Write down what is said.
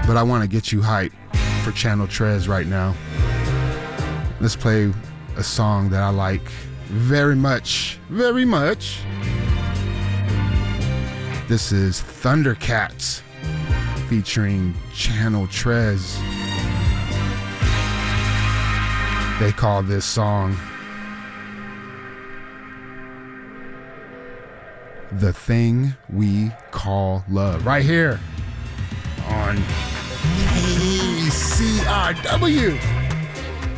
but I want to get you hype for Channel Tres right now. Let's play a song that I like very much, very much. This is Thundercats featuring Channel Tres. They call this song The Thing We Call Love. Right here on KCRW.